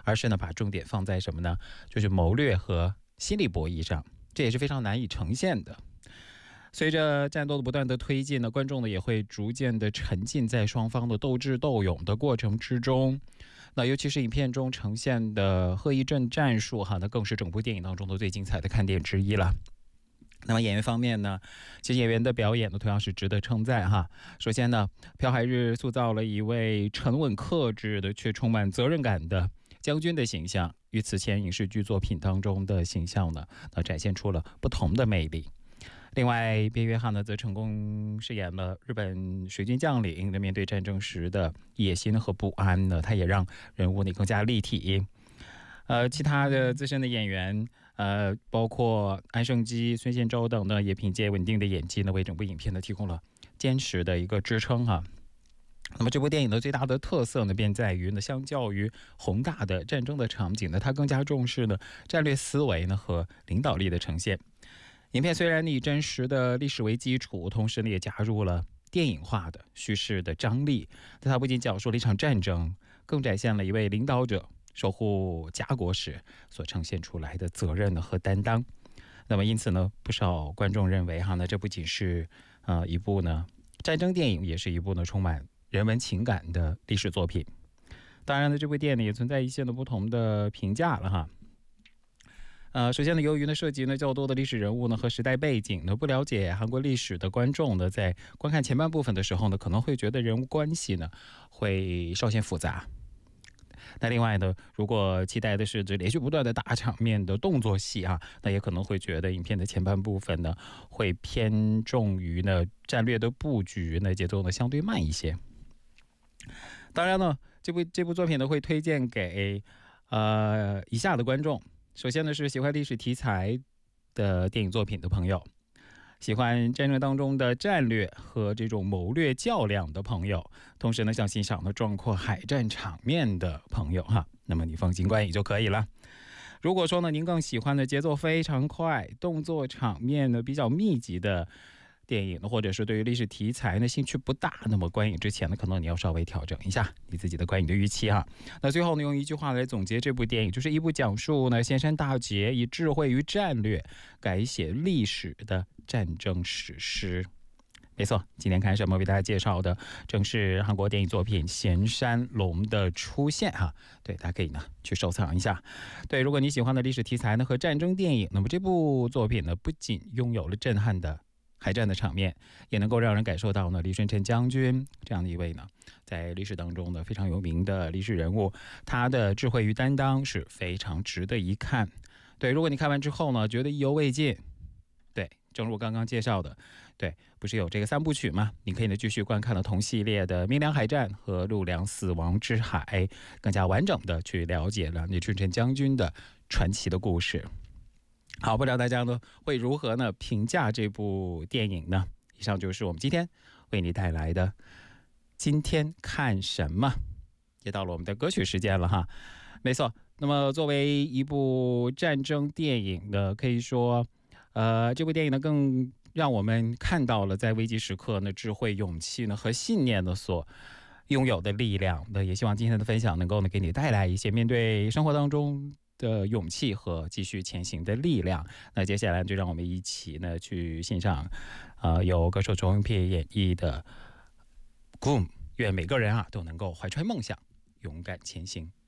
而是呢把重点放在什么呢？就是谋略和心理博弈上，这也是非常难以呈现的。随着战斗的不断的推进呢，观众呢也会逐渐的沉浸在双方的斗智斗勇的过程之中。那尤其是影片中呈现的鹤一阵战术那更是整部电影当中的最精彩的看点之一了。那么演员方面呢，其实演员的表演呢同样是值得称赞首先呢，朴海日塑造了一位沉稳克制的却充满责任感的将军的形象，与此前影视剧作品当中的形象呢，展现出了不同的魅力。另外，边约翰呢则成功饰演了日本水军将领面对战争时的野心和不安呢，他也让人物更加立体。其他的资深的演员，包括安胜基、孙宪洲等呢，也凭借稳定的演技呢，为整部影片呢提供了坚实的一个支撑那么这部电影的最大的特色呢，便在于呢，相较于宏大的战争的场景呢，它更加重视呢战略思维呢和领导力的呈现。影片虽然以真实的历史为基础，同时呢也加入了电影化的叙事的张力，但它不仅讲述了一场战争，更展现了一位领导者守护家国时所呈现出来的责任和担当。那么因此呢，不少观众认为那这不仅是一部呢战争电影，也是一部呢充满人文情感的历史作品。当然呢，这部电影也存在一些呢不同的评价了首先呢，由于呢涉及呢较多的历史人物呢和时代背景呢，不了解韩国历史的观众呢，在观看前半部分的时候呢，可能会觉得人物关系呢会稍显复杂。那另外呢，如果期待的是这连续不断的大场面的动作戏那也可能会觉得影片的前半部分呢会偏重于呢战略的布局呢，节奏呢相对慢一些。当然呢，这部作品呢会推荐给以下的观众。首先呢，是喜欢历史题材的电影作品的朋友，喜欢战争当中的战略和这种谋略较量的朋友，同时呢，想欣赏壮阔海战场面的朋友那么你放心观影就可以了。如果说呢，您更喜欢的节奏非常快、动作场面呢比较密集的电影，或者是对于历史题材呢兴趣不大，那么观影之前呢，可能你要稍微调整一下你自己的观影的预期那最后呢，用一句话来总结这部电影，就是一部讲述呢先山大捷以智慧与战略改写历史的战争史诗。没错，今天看什么为大家介绍的正是韩国电影作品《咸山龙的出现对，大家可以呢去收藏一下。对，如果你喜欢的历史题材呢和战争电影，那么这部作品呢不仅拥有了震撼的海战的场面，也能够让人感受到呢李舜臣将军这样的一位呢在历史当中的非常有名的历史人物，他的智慧与担当是非常值得一看。对，如果你看完之后呢觉得意犹未尽，对，正如刚刚介绍的，对，不是有这个3部曲吗？你可以呢继续观看了同系列的明良海战和陆良死亡之海，更加完整的去了解了李舜臣将军的传奇的故事。好，不知道大家呢会如何呢评价这部电影呢？以上就是我们今天为你带来的今天看什么，也到了我们的歌曲时间了没错，那么作为一部战争电影呢，可以说这部电影呢更让我们看到了在危急时刻呢智慧、勇气呢和信念的所拥有的力量。那也希望今天的分享能够呢给你带来一些面对生活当中的勇气和继续前行的力量。那接下来就让我们一起呢去欣赏由歌手周永佩演绎的 Goom， 愿每个人都能够怀揣梦想，勇敢前行。